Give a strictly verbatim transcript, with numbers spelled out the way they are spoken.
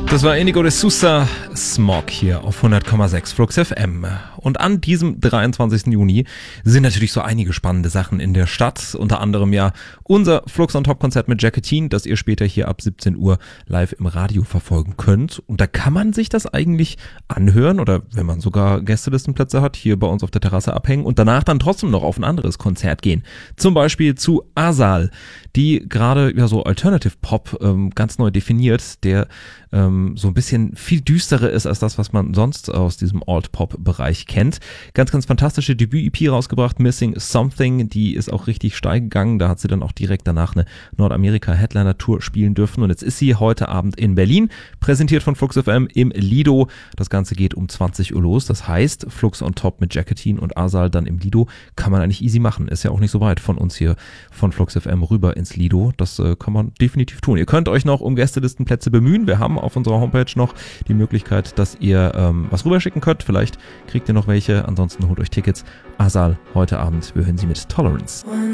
Das war Inigo de Souza, Smog hier auf hundert Komma sechs Flux F M. Und an diesem dreiundzwanzigsten Juni sind natürlich so einige spannende Sachen in der Stadt. Unter anderem ja unser Flux on Top Konzert mit Jacqueline, das ihr später hier ab siebzehn Uhr live im Radio verfolgen könnt. Und da kann man sich das eigentlich anhören oder wenn man sogar Gästelistenplätze hat, hier bei uns auf der Terrasse abhängen und danach dann trotzdem noch auf ein anderes Konzert gehen. Zum Beispiel zu Asal, die gerade ja so Alternative Pop ähm, ganz neu definiert, der ähm, so ein bisschen viel düsterer ist als das, was man sonst aus diesem Alt-Pop-Bereich kennt. Ganz, ganz fantastische Debüt-E P rausgebracht, Missing Something, die ist auch richtig steil gegangen, da hat sie dann auch direkt danach eine Nordamerika-Headliner-Tour spielen dürfen und jetzt ist sie heute Abend in Berlin, präsentiert von Flux F M im Lido. Das Ganze geht um zwanzig Uhr los, das heißt Flux on Top mit Jacqueline und Asal dann im Lido kann man eigentlich easy machen, ist ja auch nicht so weit von uns hier von Flux F M rüber ins Lido, das äh, kann man definitiv tun. Ihr könnt euch noch um Gästelistenplätze bemühen, wir haben auf unserer Homepage noch die Möglichkeit, dass ihr ähm, was rüberschicken könnt, vielleicht kriegt ihr noch welche, ansonsten holt euch Tickets. Asal heute Abend, wir hören sie mit Tolerance.